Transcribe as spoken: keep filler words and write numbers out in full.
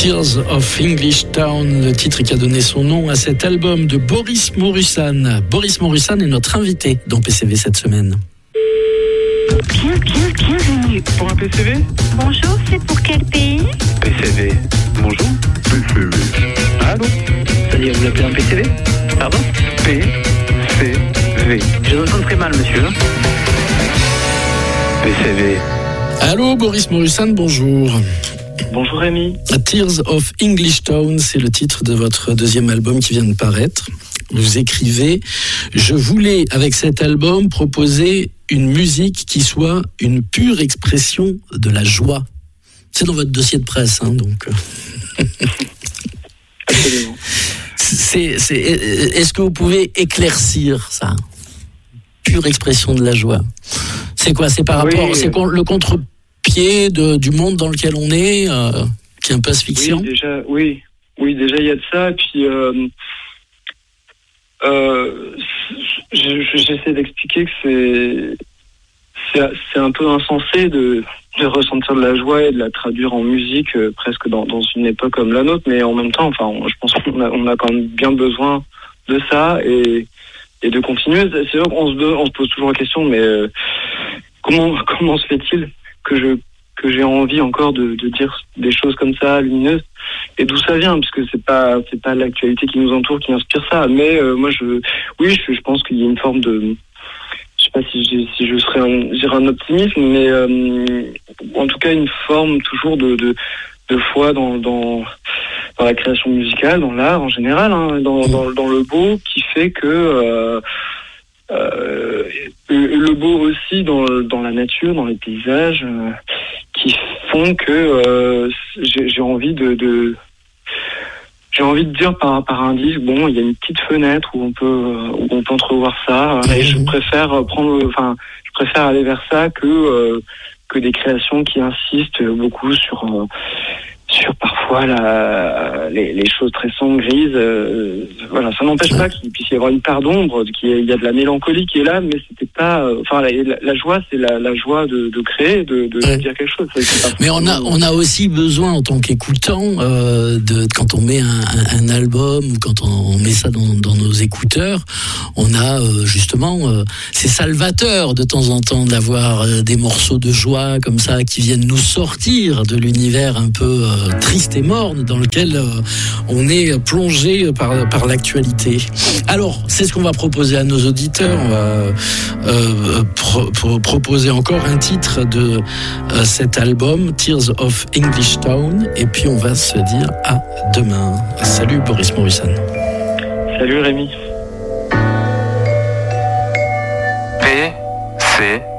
Tears of English Town, le titre qui a donné son nom à cet album de Boris Morusan. Boris Morusan est notre invité dans P C V cette semaine. Bien, bien, bienvenue. Pour un P C V ? Bonjour, c'est pour quel pays ? P C V. Bonjour. P C V. Allô ? C'est-à-dire, vous l'appelez un P C V ? Pardon ? P C V. Je vous entends très mal, monsieur. P C V. Allô, Boris Morusan, bonjour. Bonjour Rémi. Tears of English Town, c'est le titre de votre deuxième album qui vient de paraître. Vous écrivez « Je voulais, avec cet album, proposer une musique qui soit une pure expression de la joie. » C'est dans votre dossier de presse, hein, donc... Absolument. C'est, c'est, est-ce que vous pouvez éclaircir ça ? Pure expression de la joie. C'est quoi ? C'est par rapport... Oui. C'est le contre-pied de, du monde dans lequel on est, euh, qui est un peu asphyxiant ? Oui, déjà, oui. Oui, déjà, il y a de ça, puis... Euh... Euh, j'essaie d'expliquer que c'est, c'est c'est un peu insensé de, de ressentir de la joie et de la traduire en musique euh, presque dans, dans une époque comme la nôtre, mais en même temps, enfin, on, je pense qu'on a, on a quand même bien besoin de ça et, et de continuer. C'est vrai qu'on se, on se pose toujours la question, mais euh, comment comment se fait-il que je que j'ai envie encore de, de dire des choses comme ça, lumineuses, et d'où ça vient, parce que c'est pas c'est pas l'actualité qui nous entoure qui inspire ça, mais euh, moi je oui je, je pense qu'il y a une forme de, je sais pas si je, si je serais un, je dirais un optimisme, mais euh, en tout cas une forme toujours de de, de foi dans dans dans la création musicale, dans l'art en général, hein, dans, dans dans le beau, qui fait que euh, euh, le beau aussi dans dans la nature, dans les paysages. Euh, qui font que euh, j'ai, j'ai envie de, de j'ai envie de dire par par un disque, bon, il y a une petite fenêtre où on peut où on peut entrevoir ça, et je préfère prendre enfin je préfère aller vers ça que euh, que des créations qui insistent beaucoup sur euh, sur parfois la, les, les choses très sombres, grises. Euh, voilà, ça n'empêche pas qu'il puisse y avoir une part d'ombre, qu'il y a de la mélancolie qui est là, mais c'était pas. Euh, enfin, la, la, la joie, c'est la, la joie de, de créer, de, de ouais. dire quelque chose. Ça, mais on a, on a aussi besoin en tant qu'écoutant, euh, de quand on met un, un, un album ou quand on, on met ça dans, dans nos écouteurs, on a euh, justement, euh, c'est salvateur de temps en temps d'avoir euh, des morceaux de joie comme ça qui viennent nous sortir de l'univers un peu euh, triste et morne dans lequel euh, on est plongé par, par l'actualité. Alors, c'est ce qu'on va proposer à nos auditeurs. On va euh, pro, pro, proposer encore un titre de euh, cet album, Tears of English Town, et puis on va se dire à demain. Salut Boris Morusan. Salut Rémi. P C